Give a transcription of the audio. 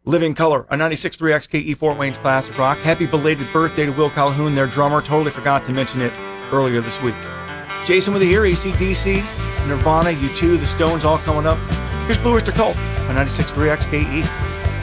Living Color, a 96.3 XKE Fort Wayne's classic rock. Happy belated birthday to Will Calhoun, their drummer. Totally forgot to mention it earlier this week. Jason with the Here, AC/DC, Nirvana, U2, The Stones, all coming up. Here's Blue Oyster Cult on 96.3 XKE.